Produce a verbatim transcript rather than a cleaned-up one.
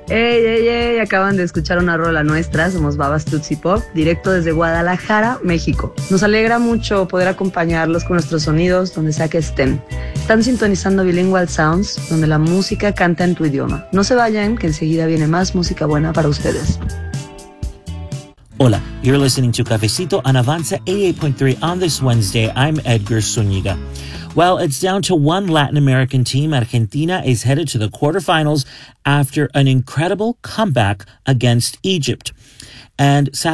Ey, ey, ey, acaban de escuchar una rola nuestra, somos Babas Tutsi Pop, directo desde Guadalajara, México. Nos alegra mucho poder acompañarlos con nuestros sonidos donde sea que estén. Están sintonizando Bilingual Sounds, donde la música canta en tu idioma. No se vayan, que enseguida viene más música buena para ustedes. Hola, you're listening to Cafecito on Avanza eighty-eight point three on this Wednesday. I'm Edgar Zuniga. Well, it's down to one Latin American team. Argentina is headed to the quarterfinals after an incredible comeback against Egypt. And